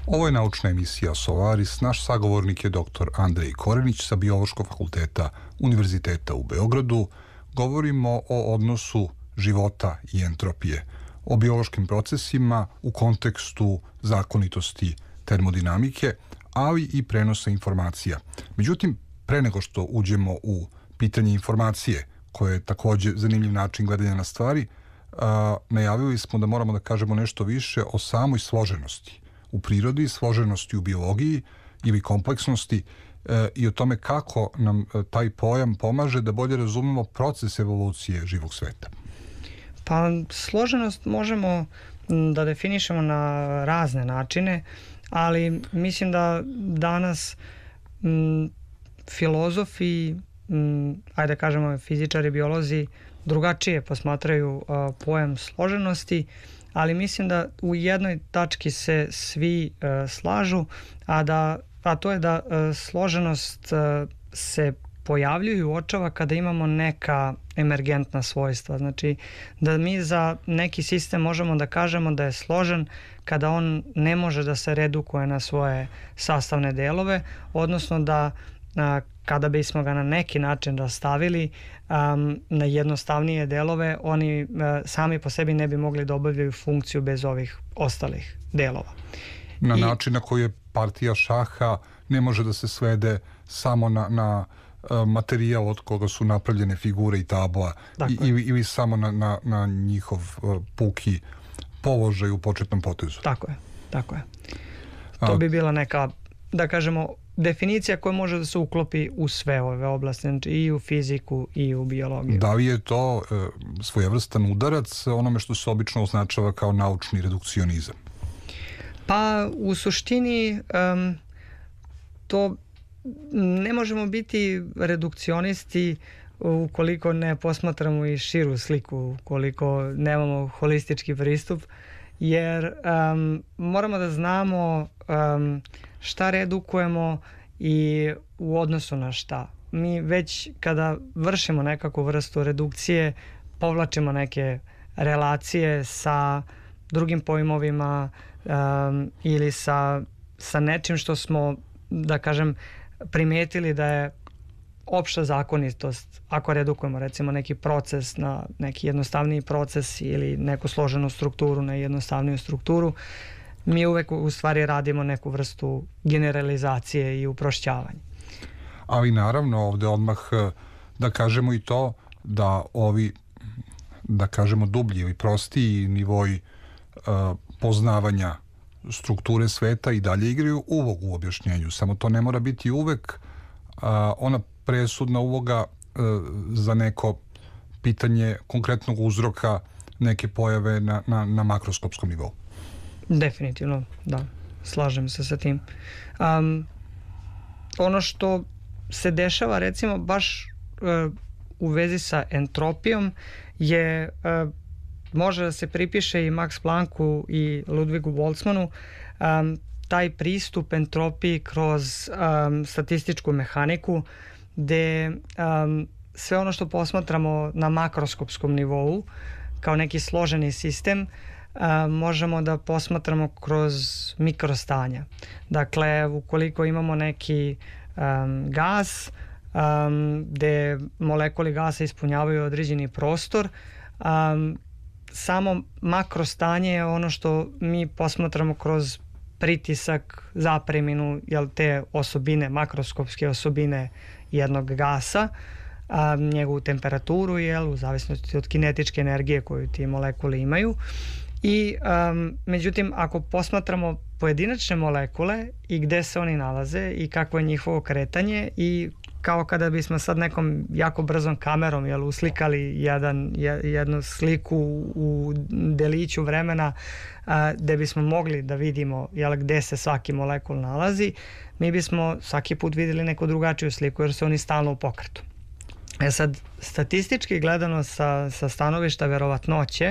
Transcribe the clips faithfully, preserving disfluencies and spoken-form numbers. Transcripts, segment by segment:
Ovo je naučna emisija Solaris. Naš sagovornik je doktor Andrej Korenić sa Biološkog fakulteta Univerziteta u Beogradu. Govorimo o odnosu života i entropije, o biološkim procesima u kontekstu zakonitosti termodinamike, ali i prenosa informacija. Međutim, pre nego što uđemo u pitanje informacije, koje je takođe zanimljiv način gledanja na stvari, a, najavili smo da moramo da kažemo nešto više o samoj složenosti u prirodi, složenosti u biologiji ili kompleksnosti e, i o tome kako nam e, taj pojam pomaže da bolje razumemo proces evolucije živog sveta. Pa složenost možemo da definišemo na razne načine, ali mislim da danas m, filozofi, m, ajde da kažemo fizičari, biolozi drugačije posmatraju a, pojam složenosti, ali mislim da u jednoj tački se svi a, slažu, a, da, a to je da a, složenost a, se pojavljuje i uočava kada imamo neka emergentna svojstva. Znači da mi za neki sistem možemo da kažemo da je složen kada on ne može da se redukuje na svoje sastavne delove, odnosno da a, kada bismo ga na neki način rastavili um, na jednostavnije delove, oni uh, sami po sebi ne bi mogli da obavljaju funkciju bez ovih ostalih delova. Na I, način na koji je partija šaha ne može da se svede samo na, na uh, materijal od koga su napravljene figure i tabla i, ili, ili samo na, na, na njihov uh, puki položaj u početnom potezu. Tako je, tako je. To A, bi bila neka, da kažemo, definicija koja može da se uklopi u sve ove oblasti, znači i u fiziku i u biologiju. Da li je to e, svojevrstan udarac onome što se obično označava kao naučni redukcionizam? Pa u suštini um, to ne možemo biti redukcionisti ukoliko ne posmatramo i širu sliku, ukoliko nemamo holistički pristup, jer um, moramo da znamo um, šta redukujemo i u odnosu na šta. Mi već kada vršimo nekakvu vrstu redukcije povlačimo neke relacije sa drugim pojmovima um, ili sa, sa nečim što smo, da kažem, primetili da je opšta zakonitost. Ako redukujemo recimo neki proces na neki jednostavniji proces ili neku složenu strukturu na jednostavniju strukturu, mi uvek u stvari radimo neku vrstu generalizacije i uprošćavanja. Ali naravno ovde odmah da kažemo i to da ovi, da kažemo, dublji ili prostiji nivoji uh, poznavanja strukture sveta i dalje igraju ulogu u objašnjenju. Samo to ne mora biti uvek uh, ona presudna uloga uh, za neko pitanje konkretnog uzroka neke pojave na, na, na makroskopskom nivou. Definitivno, da. Slažem se sa tim. Um, ono što se dešava recimo baš uh, u vezi sa entropijom je uh, može da se pripiše i Max Plancku i Ludwigu Boltzmannu um, taj pristup entropiji kroz um, statističku mehaniku gde um, sve ono što posmatramo na makroskopskom nivou kao neki složeni sistem a, možemo da posmatramo kroz mikrostanja. Dakle, ukoliko imamo neki um, gas um, gde molekuli gasa ispunjavaju određeni prostor, um, samo makrostanje je ono što mi posmatramo kroz pritisak, zapreminu, jel, te osobine, makroskopske osobine jednog gasa, a, njegovu temperaturu, jel, u zavisnosti od kinetičke energije koju ti molekuli imaju. I um, međutim, ako posmatramo pojedinačne molekule i gde se oni nalaze i kako je njihovo kretanje, i kao kada bismo sad nekom jako brzom kamerom, jel, uslikali jedan, jednu sliku u deliću vremena a, gde bismo mogli da vidimo, jel, gde se svaki molekul nalazi, mi bismo svaki put videli neku drugačiju sliku jer su oni stalno u pokretu. E sad, statistički gledano sa, sa stanovišta verovatnoće,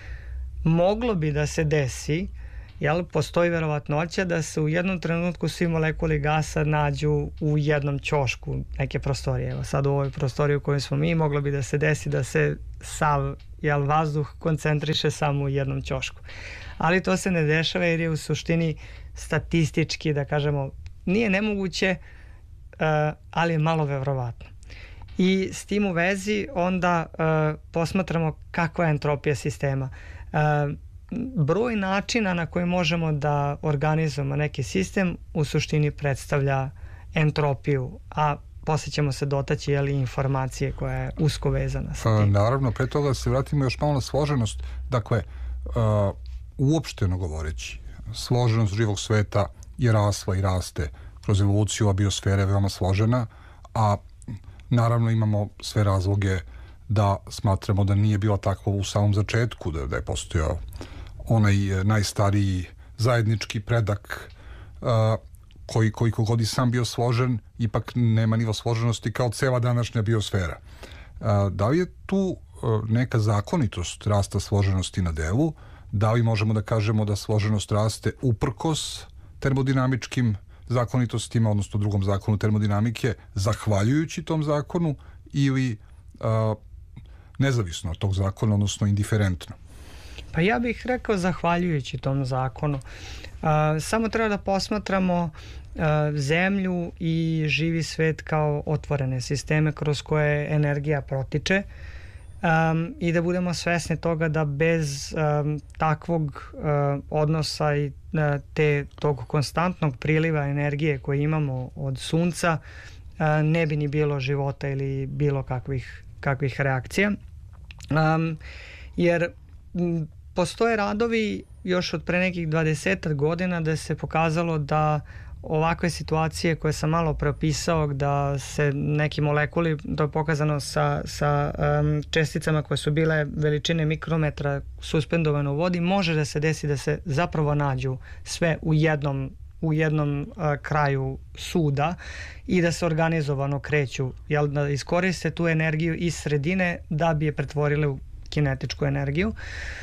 moglo bi da se desi, jel, postoji verovatnoća da se u jednom trenutku svi molekuli gasa nađu u jednom ćošku neke prostorije. Evo sad u ovoj prostoriji u kojoj smo mi moglo bi da se desi da se sav, jel, vazduh koncentriše samo u jednom ćošku. ali to se ne dešava jer je u suštini statistički, da kažemo, nije nemoguće, ali je malo verovatno. I s tim u vezi onda posmatramo kakva je entropija sistema. Broj načina na koji možemo da organizujemo neki sistem u suštini predstavlja entropiju, a poslije ćemo se dotaći jeli, informacije koja je usko vezana sa tim. Naravno, pre toga se vratimo još malo na složenost. Dakle, uh, uopšteno govoreći, složenost živog sveta je rasla i raste kroz evoluciju, a biosfera je veoma složena, a naravno imamo sve razloge da smatramo da nije bilo tako u samom začetku, da, da je postojao onaj najstariji zajednički predak uh, koji koliko god i sam bio složen, ipak nema nivo složenosti kao cela današnja biosfera. Uh, da li je tu uh, neka zakonitost rasta složenosti na delu? Da li možemo da kažemo da složenost raste uprkos termodinamičkim zakonitostima, odnosno drugom zakonu termodinamike, zahvaljujući tom zakonu ili uh, nezavisno od tog zakona, odnosno indiferentno? Pa ja bih rekao zahvaljujući tom zakonu. Uh, samo treba da posmatramo uh, zemlju i živi svet kao otvorene sisteme kroz koje energija protiče um, i da budemo svesni toga da bez um, takvog uh, odnosa i uh, te, tog konstantnog priliva energije koje imamo od sunca uh, ne bi ni bilo života ili bilo kakvih, kakvih reakcija. Um, jer m, postoje radovi još od pre nekih dvadesetak godina da se pokazalo da ovakve situacije koje sam malo preopisao, da se neki molekuli, to je pokazano sa, sa um, česticama koje su bile veličine mikrometra suspendovane u vodi, može da se desi da se zapravo nađu sve u jednom u jednom uh, kraju suda i da se organizovano kreću, jel, da iskoriste tu energiju iz sredine da bi je pretvorile u kinetičku energiju.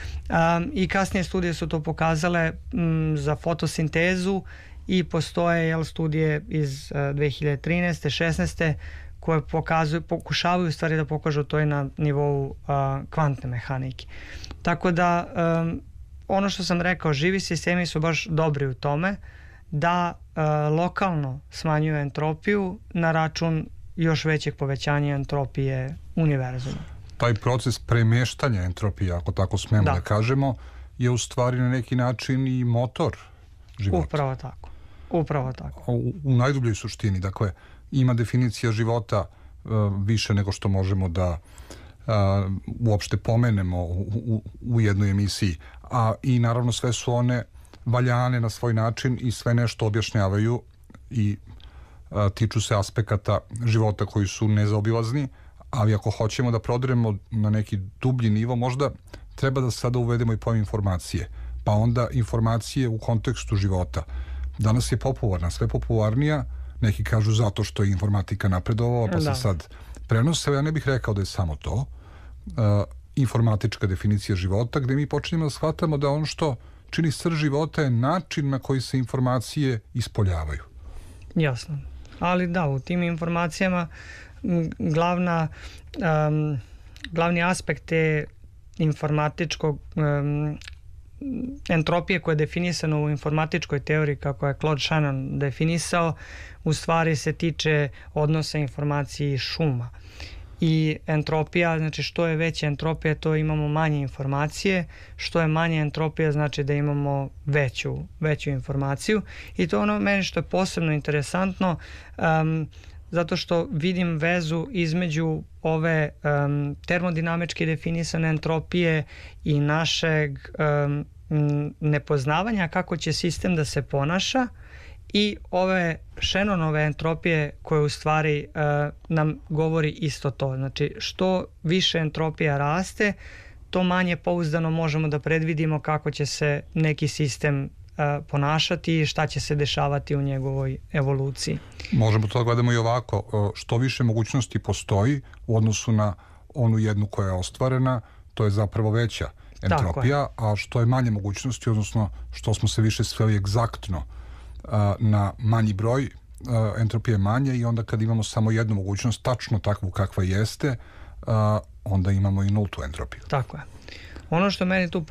Um, i kasnije studije su to pokazale um, za fotosintezu i postoje jel, studije iz uh, dve hiljade trinaeste šesnaeste koje pokazuju, pokušavaju stvari da pokažu to i na nivou uh, kvantne mehanike. Tako da um, ono što sam rekao, živi sistemi su baš dobri u tome da uh, lokalno smanjuju entropiju na račun još većeg povećanja entropije univerzuma. Taj proces premeštanja entropije, ako tako smemo da, da kažemo, je u stvari na neki način i motor života. Upravo tako. Upravo tako. U, u najdubljoj suštini. Dakle, ima definicija života uh, više nego što možemo da uh, uopšte pomenemo u, u, u jednoj emisiji. A i naravno sve su one valjane na svoj način i sve nešto objašnjavaju i a, tiču se aspekata života koji su nezaobilazni, ali ako hoćemo da prodremo na neki dublji nivo, možda treba da sada uvedemo i pojam informacije. Pa onda informacije u kontekstu života. Danas je popularna, sve popularnija, neki kažu zato što je informatika napredovala, pa da. se sad prenose, ja ne bih rekao da je samo to. A, informatička definicija života, gde mi počinjemo da shvatamo da ono što čini srž života je način na koji se informacije ispoljavaju. Jasno. Ali da, u tim informacijama glavna, um, glavni aspekt te informatičkog um, entropije koja je definisana u informatičkoj teoriji kako je Claude Shannon definisao, u stvari se tiče odnosa informacije i šuma. I entropija, znači što je veća entropija, to imamo manje informacije, što je manje entropija znači da imamo veću, veću informaciju i to ono meni što je posebno interesantno um, zato što vidim vezu između ove um, termodinamički definisane entropije i našeg um, nepoznavanja kako će sistem da se ponaša i ove Shannonove entropije koje u stvari uh, nam govori isto to. Znači što više entropija raste, to manje pouzdano možemo da predvidimo kako će se neki sistem uh, ponašati i šta će se dešavati u njegovoj evoluciji. Možemo to da gledamo i ovako, što više mogućnosti postoji u odnosu na onu jednu koja je ostvarena, to je zapravo veća entropija, a što je manje mogućnosti, odnosno što smo se više sveli egzaktno na manji broj, entropije je manje i onda kad imamo samo jednu mogućnost, tačno takvu kakva jeste, onda imamo i nultu entropiju. Tako je. Ono što meni tu